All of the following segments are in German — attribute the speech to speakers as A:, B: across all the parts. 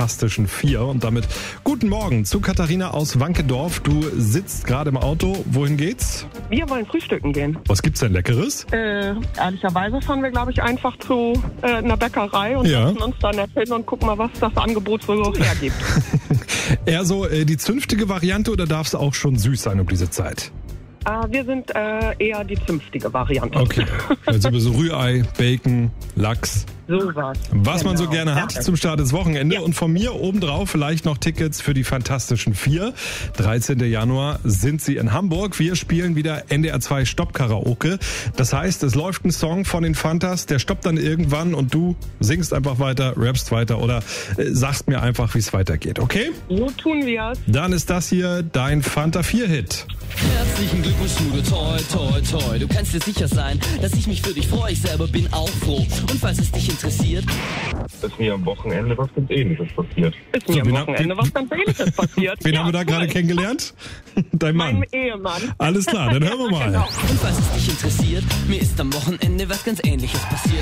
A: Fantastischen 4. Und damit guten Morgen zu Katharina aus Wankendorf. Du sitzt gerade im Auto. Wohin geht's?
B: Wir wollen frühstücken gehen.
A: Was gibt's denn Leckeres?
B: Ehrlicherweise fahren wir, glaube ich, einfach zu einer Bäckerei und
A: Ja.
B: lassen uns dann erzählen und gucken mal, was das Angebot so hergibt.
A: Eher so die zünftige Variante oder darf es auch schon süß sein um diese Zeit?
B: Wir sind eher die zünftige Variante.
A: Okay. Also so Rührei, Bacon, Lachs.
B: Sowas.
A: Was man so
B: Genau.
A: gerne hat
B: Ja.
A: zum Start des Wochenende.
B: Ja.
A: Und von mir obendrauf vielleicht noch Tickets für die Fantastischen 4. 13. Januar sind sie in Hamburg. Wir spielen wieder NDR 2 Stopp-Karaoke. Das heißt, es läuft ein Song von den Fantas, der stoppt dann irgendwann und du singst einfach weiter, rappst weiter oder sagst mir einfach, wie es weitergeht. Okay?
B: So tun wir es.
A: Dann ist das hier dein Fanta 4-Hit.
C: Herzlichen Glückwunsch, Ludo, toi, toi, toi. Du kannst dir sicher sein, dass ich mich für dich freue. Ich selber bin auch froh. Und falls es dich interessiert,
D: Ist mir am Wochenende was ganz Ähnliches passiert.
B: Ist mir
A: wen
B: am Wochenende was ganz Ähnliches passiert.
A: Wen
B: Ja,
A: haben wir da
B: cool.
A: gerade kennengelernt? Dein Mann.
B: Mein Ehemann.
A: Alles klar, dann hören wir mal.
B: Genau.
C: und falls es dich interessiert, mir ist am Wochenende was ganz Ähnliches passiert.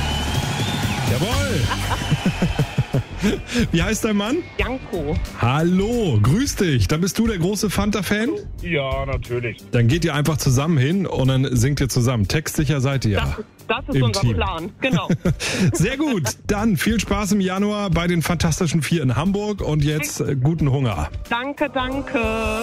A: Jawohl. Wie heißt dein Mann?
B: Janko.
A: Hallo, grüß dich. Dann bist du der große Fanta-Fan?
D: Ja, natürlich.
A: Dann geht ihr einfach zusammen hin und dann singt ihr zusammen. Textsicher seid ihr ja.
B: Das ist
A: Im
B: unser
A: Team.
B: Plan. Genau.
A: Sehr gut. Dann viel Spaß im Januar bei den Fantastischen 4 in Hamburg und jetzt guten Hunger.
B: Danke, danke.